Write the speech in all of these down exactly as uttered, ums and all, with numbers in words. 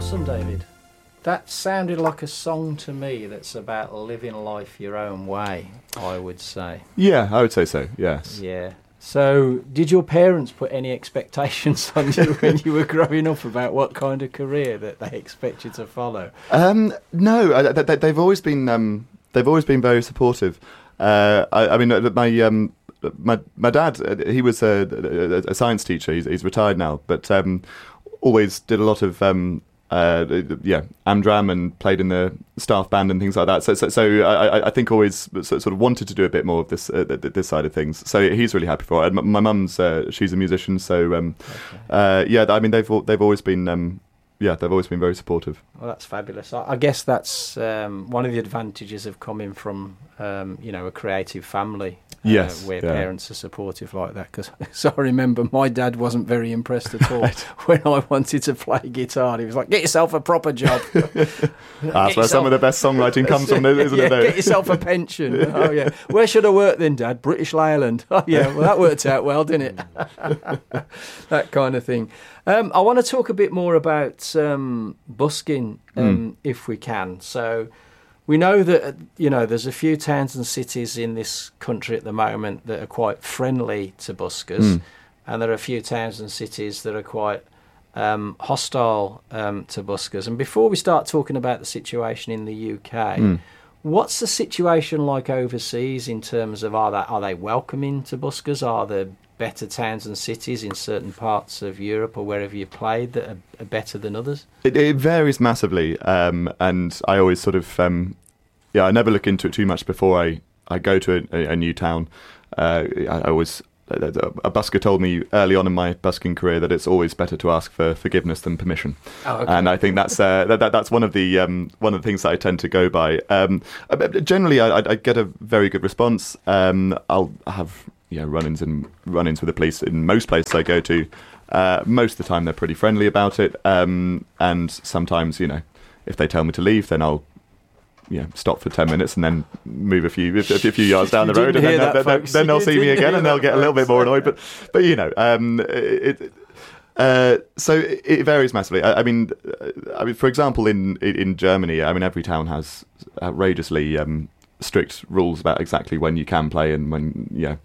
Awesome, David. That sounded like a song to me that's about living life your own way, I would say. Yeah, I would say so, yes. Yeah. So, did your parents put any expectations on you when you were growing up about what kind of career that they expect you to follow? Um, no, I, they, they've always been um, they've always been very supportive. Uh, I, I mean, my um, my my dad, he was a, a science teacher. He's, he's retired now, but um, always did a lot of um, uh, yeah Amdram and played in the staff band and things like that. So so, so I, I think always sort of wanted to do a bit more of this uh, this side of things. So he's really happy for it. And my mum's uh, she's a musician, so um, okay. uh, yeah, I mean they've they've always been. Um, Yeah, they've always been very supportive. Well, that's fabulous. I, I guess that's um, one of the advantages of coming from, um, you know, a creative family. Uh, yes, where yeah. parents are supportive like that. Because so I remember my dad wasn't very impressed at all right. when I wanted to play guitar. He was like, "Get yourself a proper job." That's where some of the best songwriting comes from, isn't yeah, it? Though? Get yourself a pension. Oh yeah. Where should I work then, Dad? British Leyland. Oh yeah. Well, that worked out well, didn't it? That kind of thing. Um, I want to talk a bit more about um, busking, um, mm. if we can. So we know that, you know, there's a few towns and cities in this country at the moment that are quite friendly to buskers, mm. and there are a few towns and cities that are quite um, hostile um, to buskers. And before we start talking about the situation in the U K, mm. what's the situation like overseas in terms of are they, are they welcoming to buskers? Are there better towns and cities in certain parts of Europe or wherever you played that are, are better than others? It, it varies massively, um, and I always sort of, um, yeah, I never look into it too much before I, I go to a, a new town. Uh, I always, a busker told me early on in my busking career that it's always better to ask for forgiveness than permission. Oh, okay. And I think that's uh, that, that, that's one of the um, one of the things that I tend to go by. Um, generally, I, I get a very good response. Um, I'll have yeah, run-ins and run-ins with the police in most places I go to. Uh, most of the time, they're pretty friendly about it. Um, and sometimes, you know, if they tell me to leave, then I'll, you know, stop for ten minutes and then move a few a, a few yards down the road, and then, that, then, then, then they'll see me again, and they'll get a little bit more annoyed. But, but you know, um, it. it Uh, so it, it varies massively. I, I mean, I mean, for example, in in Germany, I mean, every town has outrageously um, strict rules about exactly when you can play and when, yeah.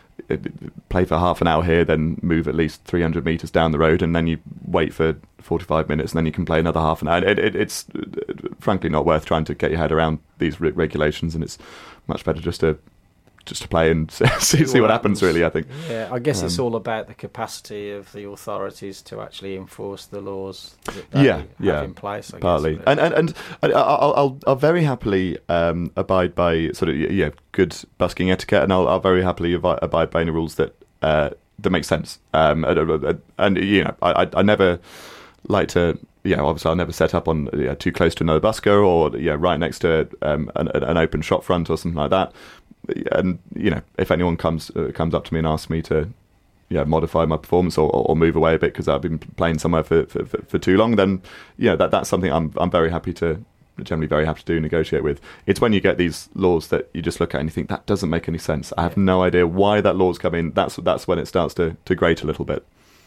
play for half an hour here, then move at least three hundred metres down the road, and then you wait for forty-five minutes, and then you can play another half an hour. It, it, it's frankly not worth trying to get your head around these re- regulations, and it's much better just to just to play and see, see what happens, really, I think. Yeah, I guess um, it's all about the capacity of the authorities to actually enforce the laws that they yeah, have yeah, in place, I partly. guess. And, and, and I'll, I'll, I'll very happily um, abide by sort of, yeah, good busking etiquette, and I'll, I'll very happily abide, abide by any rules that uh, that make sense. Um, and, and, you know, I, I never like to... Yeah, obviously I'll never set up on yeah, too close to another busker, or yeah, right next to um, an, an open shop front or something like that. And you know, if anyone comes uh, comes up to me and asks me to, yeah, modify my performance or, or move away a bit because I've been playing somewhere for, for, for too long, then yeah, that that's something I'm I'm very happy to generally very happy to do negotiate with. It's when you get these laws that you just look at and you think that doesn't make any sense. I have no idea why that law's come in. That's that's when it starts to to grate a little bit.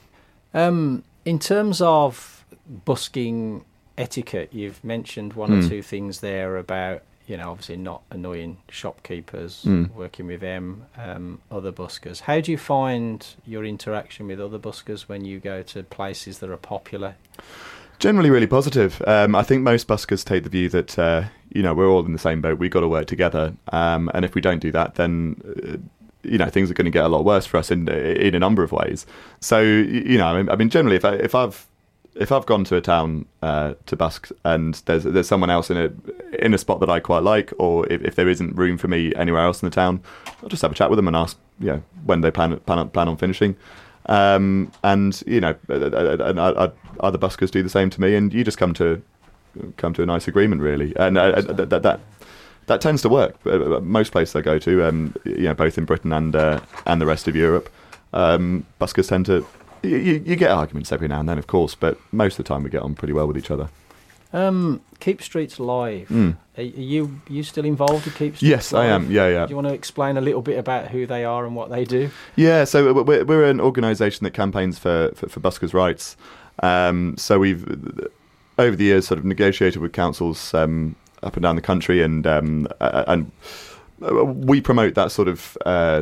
Um, in terms of busking etiquette, you've mentioned one mm. or two things there about, you know, obviously not annoying shopkeepers, mm. working with them, um, other buskers. How do you find your interaction with other buskers when you go to places that are popular? Generally really positive. Um, I think most buskers take the view that, uh, you know, we're all in the same boat, we've got to work together. Um, and if we don't do that, then... Uh, you know, things are going to get a lot worse for us in in a number of ways. So, you know, I mean, generally, if I, if I've if I've gone to a town uh, to busk and there's there's someone else in a in a spot that I quite like, or if, if there isn't room for me anywhere else in the town, I'll just have a chat with them and ask, you know, when they plan plan plan on finishing. Um, and you know, and other buskers do the same to me, and you just come to come to a nice agreement, really, and uh, that. that, that That tends to work. Most places I go to, um, you know, both in Britain and uh, and the rest of Europe, um, buskers tend to. You, you get arguments every now and then, of course, but most of the time we get on pretty well with each other. Um, Keep Streets Live. Mm. Are you are you still involved with Keep Streets Yes, Live? I am. Yeah, yeah. Do you want to explain a little bit about who they are and what they do? Yeah, so we're, we're an organisation that campaigns for, for, for buskers' rights. Um, so we've. over the years, sort of negotiated with councils um, up and down the country, and um, and we promote that sort of uh,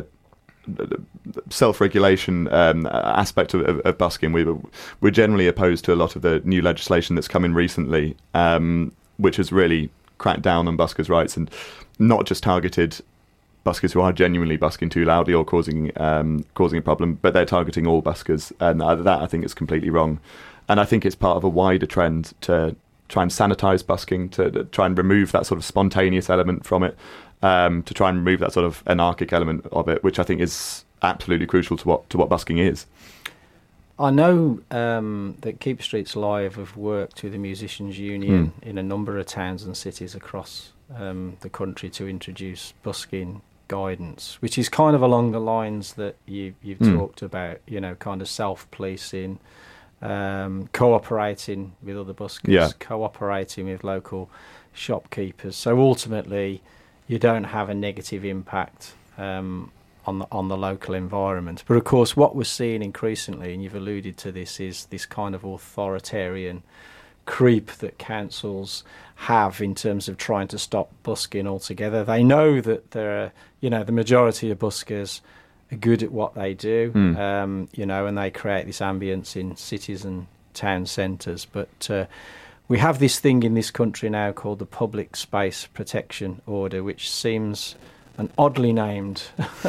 self-regulation um, aspect of, of, of busking. We, we're generally opposed to a lot of the new legislation that's come in recently, um, which has really cracked down on buskers' rights and not just targeted buskers who are genuinely busking too loudly or causing um, causing a problem, but they're targeting all buskers, and that I think is completely wrong. And I think it's part of a wider trend to try and sanitise busking, to, to try and remove that sort of spontaneous element from it, um, to try and remove that sort of anarchic element of it, which I think is absolutely crucial to what to what busking is. I know um, that Keep Streets Live have worked with the Musicians Union mm. in a number of towns and cities across um, the country to introduce busking guidance, which is kind of along the lines that you, you've mm. talked about, you know, kind of self-policing, um, cooperating with other buskers, yeah. cooperating with local shopkeepers. So ultimately, you don't have a negative impact um, on the, on the local environment. But of course, what we're seeing increasingly, and you've alluded to this, is this kind of authoritarian creep that councils have in terms of trying to stop busking altogether. They know that there are, you know, the majority of buskers are good at what they do, mm. um, you know, and they create this ambience in cities and town centres. But uh, we have this thing in this country now called the Public Space Protection Order, which seems an oddly named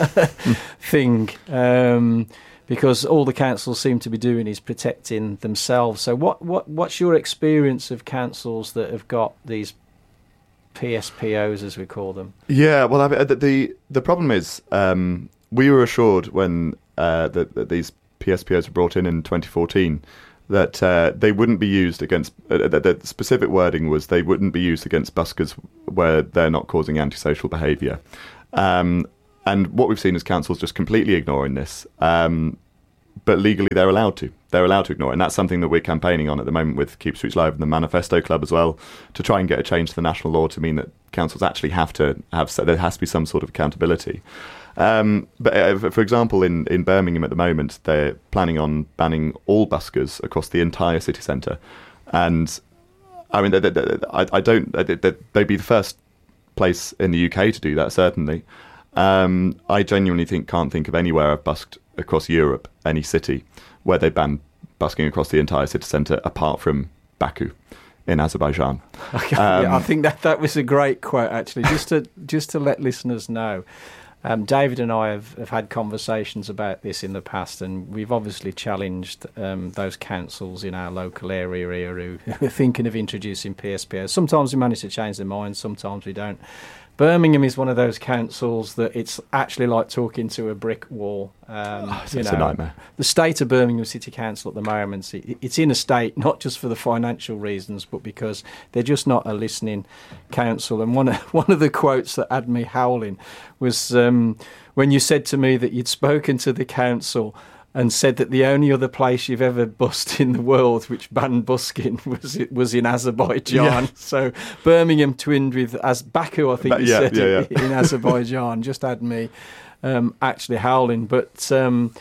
thing, um, because all the councils seem to be doing is protecting themselves. So what, what what's your experience of councils that have got these P S P Os, as we call them? Yeah, well, I mean, the, the the problem is um, we were assured when uh, that, that these P S P Os were brought in in twenty fourteen that uh, they wouldn't be used against, uh, the, the specific wording was they wouldn't be used against buskers where they're not causing antisocial behaviour. Um, and what we've seen is councils just completely ignoring this. Um, but legally they're allowed to. They're allowed to ignore it. And that's something that we're campaigning on at the moment with Keep Streets Live and the Manifesto Club as well, to try and get a change to the national law to mean that councils actually have to have, there has to be some sort of accountability. Um, but uh, for example, in, in Birmingham at the moment, they're planning on banning all buskers across the entire city centre. And I mean, they, they, they, I, I don't, they, they'd be the first place in the U K to do that, certainly. Um, I genuinely think can't think of anywhere I've busked across Europe, any city, where they ban busking across the entire city centre, apart from Baku in Azerbaijan. Okay, um, yeah, I think that that was a great quote, actually. Just to just to let listeners know, um, David and I have, have had conversations about this in the past, and we've obviously challenged um, those councils in our local area here who, who are thinking of introducing P S P Os. Sometimes we manage to change their minds, sometimes we don't. Birmingham is one of those councils that it's actually like talking to a brick wall. Um, oh, it's you know, a nightmare. The state of Birmingham City Council at the moment, it's in a state not just for the financial reasons, but because they're just not a listening council. And one of, one of the quotes that had me howling was um, when you said to me that you'd spoken to the council and said that the only other place you've ever busked in the world which banned busking was it was in Azerbaijan. Yeah. So Birmingham twinned with as Baku, I think but, you yeah, said yeah, it, yeah. in Azerbaijan, just had me um, actually howling. But um,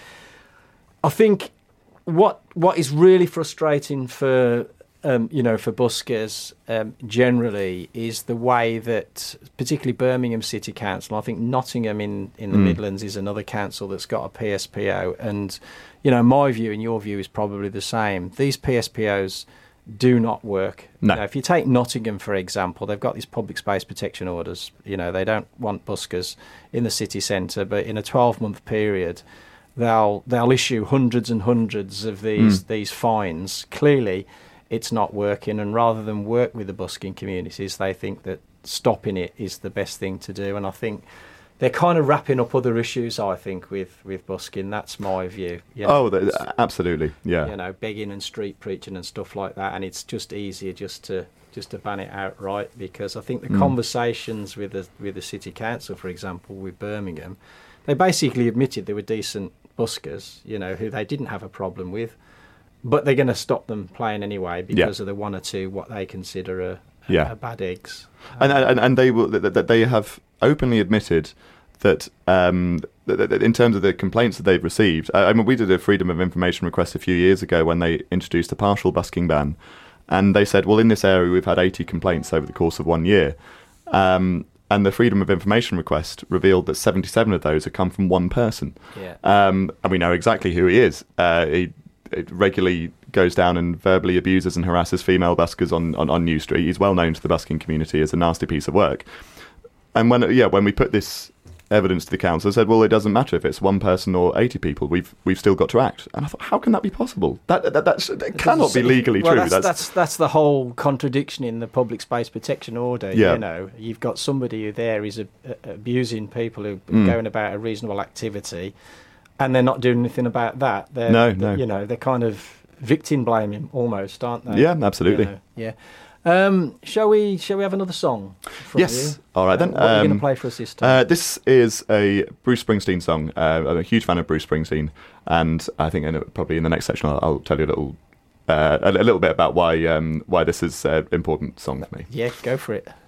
I think what what is really frustrating for um, you know for buskers um, generally is the way that particularly Birmingham City Council, I think Nottingham in, in the mm. Midlands is another council that's got a P S P O, and you know my view and your view is probably the same. These P S P Os do not work. No. You know, if you take Nottingham for example, they've got these public space protection orders. You know they don't want buskers in the city centre, but in a twelve month period they'll they'll issue hundreds and hundreds of these mm. these fines. Clearly it's not working, and rather than work with the busking communities, they think that stopping it is the best thing to do. And I think they're kind of wrapping up other issues, I think, with, with busking. That's my view. You know, oh, absolutely, yeah. You know, begging and street preaching and stuff like that, and it's just easier just to just to ban it outright, because I think the mm. conversations with the with the city council, for example, with Birmingham, they basically admitted they were decent buskers, you know, who they didn't have a problem with. But they're going to stop them playing anyway because yeah. of the one or two what they consider a, a, yeah. a bad eggs. And, and and they will that they have openly admitted that, um, that, that in terms of the complaints that they've received. I mean, we did a Freedom of Information request a few years ago when they introduced a partial busking ban, And they said, well, in this area, we've had eighty complaints over the course of one year. Um, and the Freedom of Information request revealed that seventy-seven of those have come from one person. Yeah. Um, and we know exactly who he is. Uh, he, he regularly goes down and verbally abuses and harasses female buskers on, on, on New Street. He's well known to the busking community as a nasty piece of work. And when yeah, when we put this evidence to the council, said, well, it doesn't matter if it's one person or eighty people. We've we've still got to act. And I thought, how can that be possible? That that, that's, that cannot be legally well, true. That's, that's that's that's the whole contradiction in the public space protection order. Yeah. You know, you've got somebody who there is a, a, abusing people who are Mm. going about a reasonable activity, and they're not doing anything about that. They're, No, no. You know, they're kind of victim blaming almost, aren't they? Yeah, absolutely. You know, yeah. Um, shall we? Shall we have another song? From Yes. You? All right then. What are you going Um, to play for us this time? Uh, this is a Bruce Springsteen song. Uh, I'm a huge fan of Bruce Springsteen, and I think in, a- probably in the next section I'll, I'll tell you a little, uh, a, a little bit about why um, why this is an important song for me. Yeah, go for it.